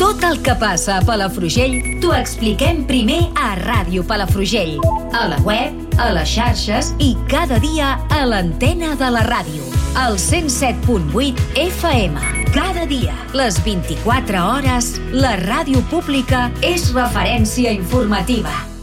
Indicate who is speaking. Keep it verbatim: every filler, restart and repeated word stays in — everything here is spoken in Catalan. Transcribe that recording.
Speaker 1: Tot el que passa a Palafrugell t'ho expliquem primer a Ràdio Palafrugell, a la web, a les xarxes i cada dia a l'antena de la ràdio. Al cent set punt vuit F M. Cada dia, les vint-i-quatre hores, la ràdio pública és referència informativa.